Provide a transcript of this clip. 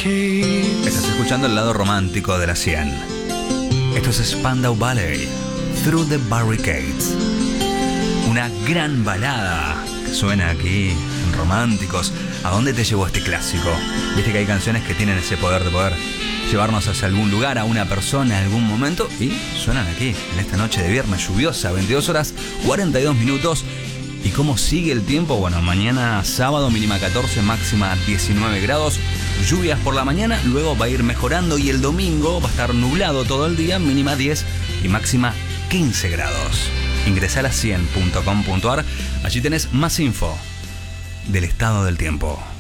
Estás escuchando el lado romántico de la 100. Esto es Spandau Ballet, Through the Barricades. Una gran balada que suena aquí en Románticos. ¿A dónde te llevó este clásico? Viste que hay canciones que tienen ese poder de poder llevarnos hacia algún lugar, a una persona, a algún momento, y suenan aquí, en esta noche de viernes lluviosa, 22 horas, 42 minutos. ¿Y cómo sigue el tiempo? Bueno, mañana sábado, mínima 14, máxima 19 grados. Lluvias por la mañana, luego va a ir mejorando, y el domingo va a estar nublado todo el día, mínima 10 y máxima 15 grados. Ingresá a la100.com.ar, allí tenés más info del estado del tiempo.